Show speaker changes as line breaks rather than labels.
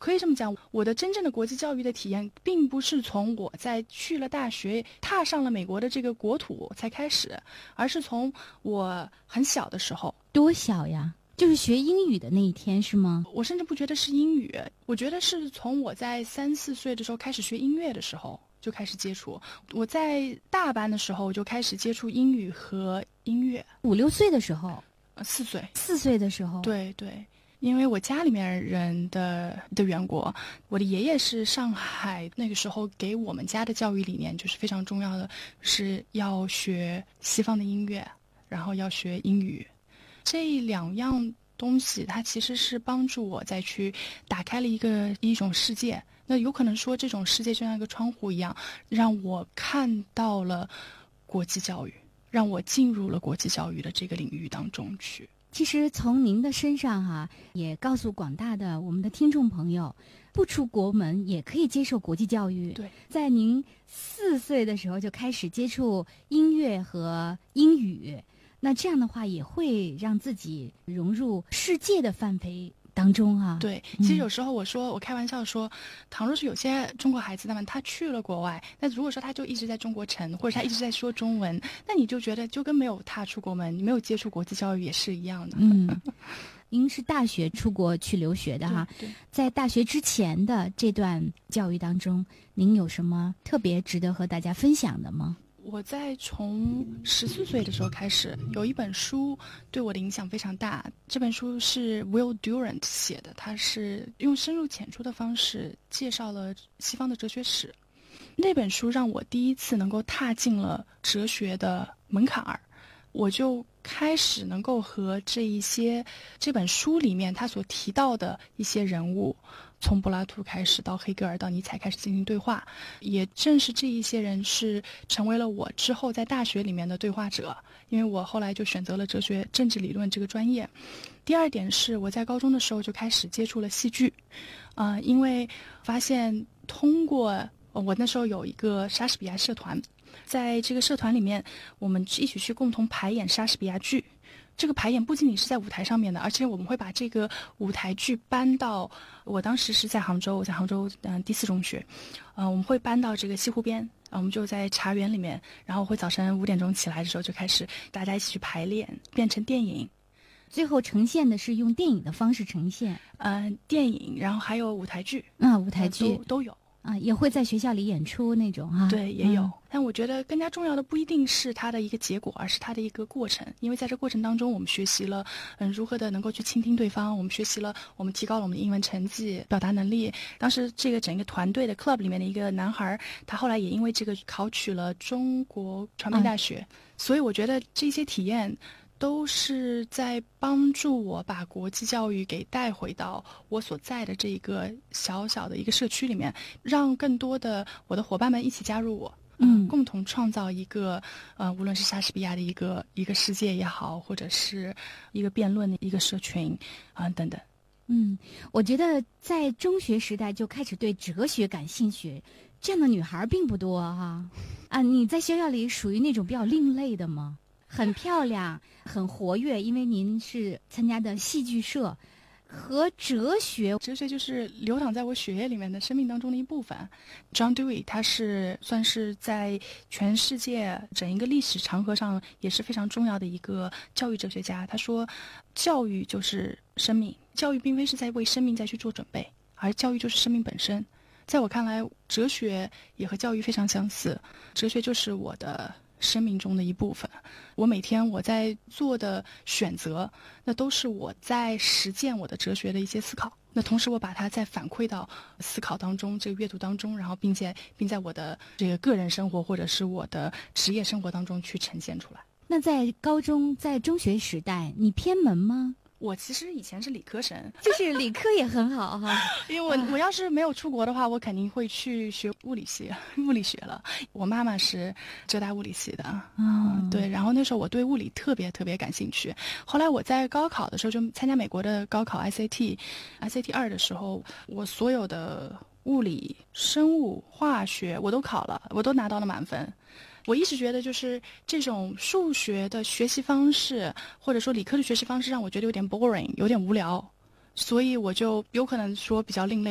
可以这么讲，我的真正的国际教育的体验，并不是从我在去了大学、踏上了美国的这个国土才开始，而是从我很小的时候。
多小呀？就是学英语的那一天是吗？
我甚至不觉得是英语，我觉得是从我在3、4岁的时候开始学音乐的时候就开始接触。我在大班的时候就开始接触英语和音乐。
5、6岁的时候
？4岁。
4岁的时候。
对对。因为我家里面人的缘故，我的爷爷是上海，那个时候给我们家的教育理念就是非常重要的，是要学西方的音乐，然后要学英语。这2样东西它其实是帮助我再去打开了一种世界。那有可能说这种世界就像一个窗户一样，让我看到了国际教育，让我进入了国际教育的这个领域当中去。
其实从您的身上也告诉广大的我们的听众朋友，不出国门也可以接受国际教育。
对，
在您4岁的时候就开始接触音乐和英语，那这样的话也会让自己融入世界的范围当中啊。
对，其实有时候我开玩笑说，倘若是有些中国孩子他去了国外，那如果说他就一直在中国城，或者他一直在说中文，那你就觉得就跟没有踏出国门，你没有接触国际教育也是一样的。
您是大学出国去留学的哈，
对。
在大学之前的这段教育当中，您有什么特别值得和大家分享的吗？
我在从14岁的时候开始，有一本书对我的影响非常大。这本书是 Will Durant 写的，他是用深入浅出的方式介绍了西方的哲学史。那本书让我第一次能够踏进了哲学的门槛儿，我就开始能够和这本书里面他所提到的一些人物，从柏拉图开始到黑格尔到尼采开始进行对话。也正是这一些人是成为了我之后在大学里面的对话者，因为我后来就选择了哲学政治理论这个专业。第二点是我在高中的时候就开始接触了戏剧，因为发现通过我那时候有一个莎士比亚社团，在这个社团里面我们一起去共同排演莎士比亚剧。这个排演不仅仅是在舞台上面的，而且我们会把这个舞台剧搬到，我当时是在杭州，我在杭州第4中学，我们会搬到这个西湖边，我们就在茶园里面，然后会早晨5点钟起来的时候就开始大家一起去排练，变成电影。
最后呈现的是用电影的方式呈现，
电影，然后还有舞台剧，
舞台剧
都有。
也会在学校里演出那种啊。
对，也有。但我觉得更加重要的不一定是它的一个结果，而是它的一个过程。因为在这过程当中，我们学习了如何的能够去倾听对方，我们学习了，我们提高了我们的英文成绩、表达能力。当时这个整个团队的 club 里面的一个男孩，他后来也因为这个考取了中国传媒大学。所以我觉得这些体验都是在帮助我把国际教育给带回到我所在的这个小小的一个社区里面，让更多的我的伙伴们一起加入我，共同创造一个无论是莎士比亚的一个世界也好，或者是一个辩论的一个社群等等。
我觉得在中学时代就开始对哲学感兴趣，这样的女孩并不多你在学校里属于那种比较另类的吗？很漂亮，很活跃，因为您是参加的戏剧社。和哲学
就是流淌在我血液里面的生命当中的一部分。John Dewey 他是算是在全世界整一个历史长河上也是非常重要的一个教育哲学家。他说，教育就是生命，教育并非是在为生命再去做准备，而教育就是生命本身。在我看来，哲学也和教育非常相似，哲学就是我的生命中的一部分。我每天我在做的选择，那都是我在实践我的哲学的一些思考。那同时我把它再反馈到思考当中，这个阅读当中，然后并在我的这个个人生活或者是我的职业生活当中去呈现出来。
那在高中在中学时代你偏门吗？
我其实以前是理科生，
就是理科也很好
因为我要是没有出国的话，我肯定会去学物理学了。我妈妈是浙大物理系的，对，然后那时候我对物理特别特别感兴趣。后来我在高考的时候就参加美国的高考 SAT 2的时候，我所有的物理、生物、化学我都考了，我都拿到了满分。我一直觉得就是这种数学的学习方式或者说理科的学习方式让我觉得有点 boring， 有点无聊，所以我就有可能说比较另类。